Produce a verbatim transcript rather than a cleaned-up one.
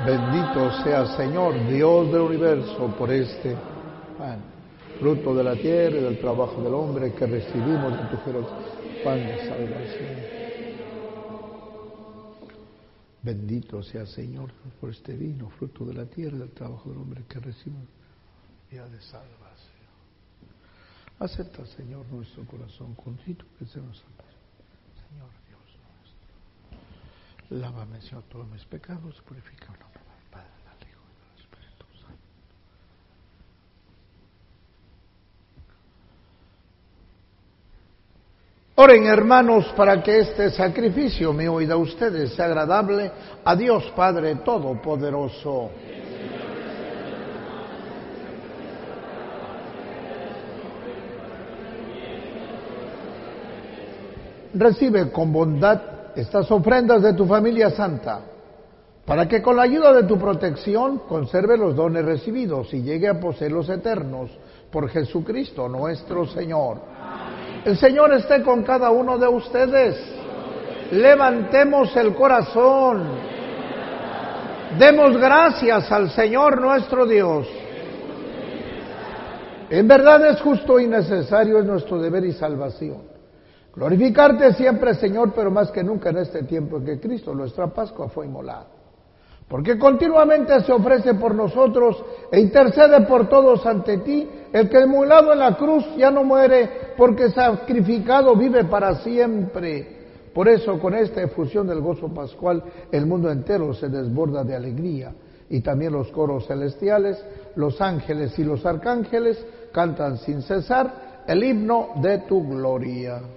Bendito sea, Señor, Dios del universo, por este pan, fruto de la tierra y del trabajo del hombre que recibimos de tu generosidad, pan de salvación. Bendito sea, Señor, por este vino, fruto de la tierra y del trabajo del hombre que recibimos día de salvación. Acepta, Señor, nuestro corazón contrito que se nos salve. Señor Dios nuestro, lávame, Señor, todos mis pecados, purifica el nombre del Padre, del Hijo y del Espíritu Santo. Oren, hermanos, para que este sacrificio mío y de ustedes sea agradable a Dios Padre Todopoderoso. Recibe con bondad estas ofrendas de tu familia santa, para que con la ayuda de tu protección conserve los dones recibidos y llegue a poseer los eternos por Jesucristo nuestro Señor. Amén. El Señor esté con cada uno de ustedes. Levantemos el corazón. Demos gracias al Señor nuestro Dios. En verdad es justo y necesario, es nuestro deber y salvación glorificarte siempre, Señor, pero más que nunca en este tiempo en que Cristo, nuestra Pascua, fue inmolado. Porque continuamente se ofrece por nosotros e intercede por todos ante ti, el que inmolado en la cruz ya no muere, porque sacrificado vive para siempre. Por eso, con esta efusión del gozo pascual, el mundo entero se desborda de alegría. Y también los coros celestiales, los ángeles y los arcángeles cantan sin cesar el himno de tu gloria.